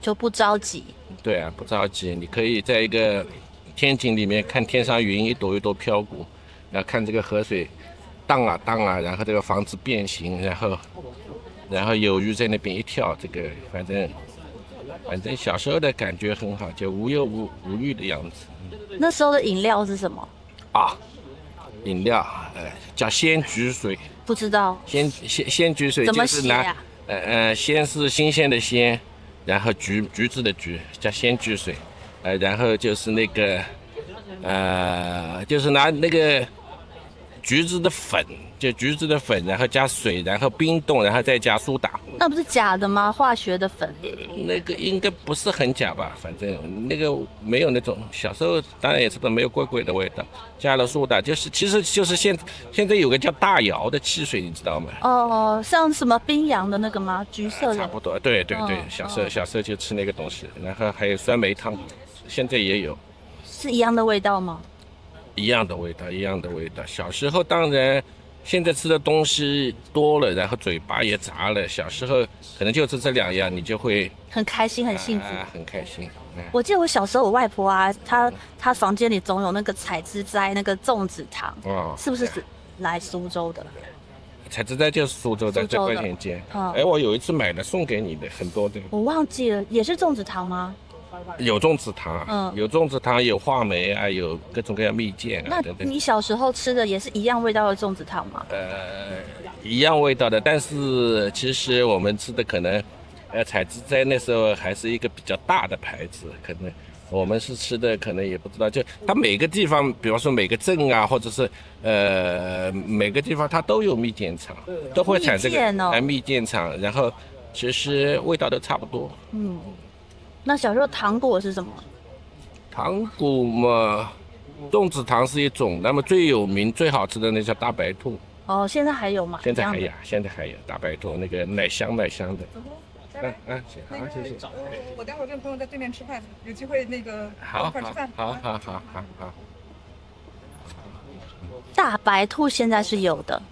就不着急。 对啊，不着急，你可以在一个天井里面看天上云一朵一朵飘过，然后看这个河水荡啊荡啊，然后这个房子变形，然后有鱼在那边一跳，这个反正小时候的感觉很好，就无忧无虑的样子。 那时候的饮料是什么？ 啊，饮料，叫鲜橘水。 不知道。 鲜橘水怎么就是拿， 写啊？ 鲜是新鲜的鲜，然后橘子的橘，叫鲜橘水。然后就是那个，就是拿那个橘子的粉，然后加水，然后冰冻，然后再加苏打。 那不是假的吗？化学的粉。 那个应该不是很假吧？反正那个没有那种，小时候当然也知道没有怪怪的味道，加了苏打，其实就是现在有个叫大窑的汽水，你知道吗？ 哦，像什么冰洋的那个吗？橘色的。 差不多，对，小时候就吃那个东西，然后还有酸梅汤，现在也有。 是一样的味道吗？ 一样的味道。小时候当然，现在吃的东西多了，然后嘴巴也杂了。小时候可能就吃这两样，你就会很开心，很幸福。 很开心。 我记得我小时候，我外婆啊，她房间里总有那个采之斋那个粽子糖，是不是来苏州的？ 采之斋就是苏州的，在观前街。我有一次买了送给你的，很多的。 我忘记了，也是粽子糖吗？ 有粽子糖，有粽子糖，有话梅啊，有各种各样蜜饯啊。 那你小时候吃的也是一样味道的粽子糖吗？ 一样味道的，但是其实我们吃的可能，采之斋那时候还是一个比较大的牌子，可能我们是吃的可能也不知道，就它每个地方，比方说每个镇啊，或者是每个地方它都有蜜饯厂，都会产这个蜜饯厂，然后其实味道都差不多。 那小时候糖果是什么？ 糖果嘛，粽子糖是一种，那么最有名、最好吃的那叫大白兔。 哦，现在还有吗？ 现在还有大白兔，那个奶香的。行，好，谢谢。 我待会儿跟朋友在对面吃饭，有机会那个好， 一块吃饭。 好。 大白兔现在是有的，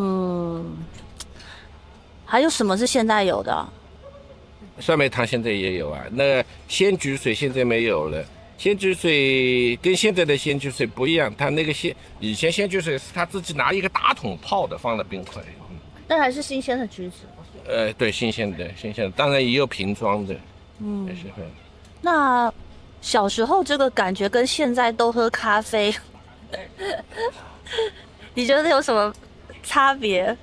还有什么是现在有的？ 酸梅汤现在也有啊，那鲜橘水现在没有了。鲜橘水跟现在的鲜橘水不一样，它那个以前鲜橘水是他自己拿一个大桶泡的，放了冰块。 那还是新鲜的橘子。 对，新鲜的，当然也有瓶装的。也是会。 那小时候这个感觉跟现在都喝咖啡，你觉得有什么差别？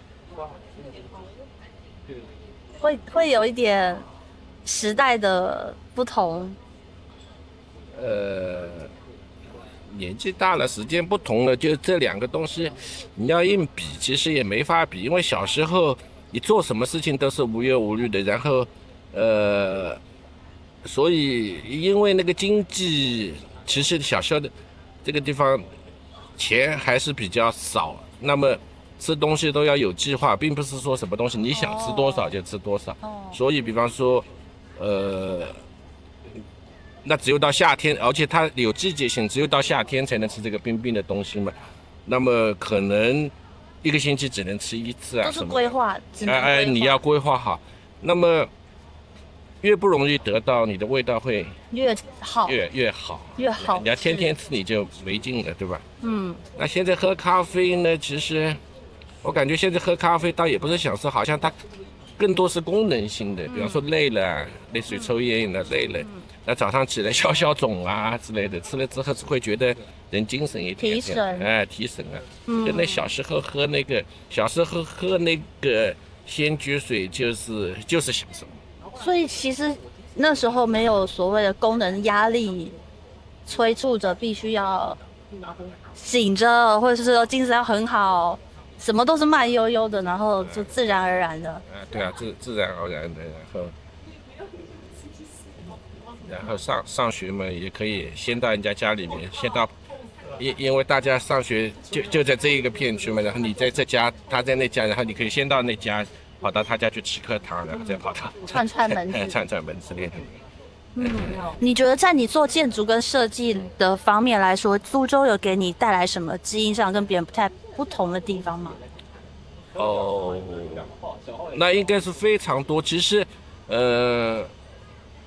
会有一点时代的不同。 年纪大了，时间不同了，就这两个东西，你要硬比，其实也没法比，因为小时候你做什么事情都是无忧无虑的，然后，所以因为那个经济，其实小时候的这个地方钱还是比较少，那么吃东西都要有计划，并不是说什么东西你想吃多少就吃多少，所以比方说，那只有到夏天，而且它有季节性，只有到夏天才能吃这个冰的东西嘛。那么可能一个星期只能吃一次啊， 都是规划， 你要规划好。那么越不容易得到，你的味道会越好， 越好。你要天天吃你就没劲了，对吧？那现在喝咖啡呢？其实我感觉现在喝咖啡倒也不是享受，好像它更多是功能性的，比方说累了，类似于抽烟了累了。那早上起来消消肿啊之类的，吃了之后只会觉得人精神一点，提神啊。就那小时候喝那个鲜橘水就是享受。 所以其实那时候没有所谓的功能压力催促着必须要醒着，或者是说精神要很好，什么都是慢悠悠的，然后就自然而然的。 对啊，自然而然的，然后上学嘛，也可以先到人家家里面，先到，因为大家上学就在这一个片区嘛，然后你在这家，他在那家，然后你可以先到那家，跑到他家去吃颗糖，然后再跑到串门子， 串门子练。 你觉得在你做建筑跟设计的方面来说，苏州有给你带来什么基因上跟别人不同的地方吗？ 那应该是非常多。其实，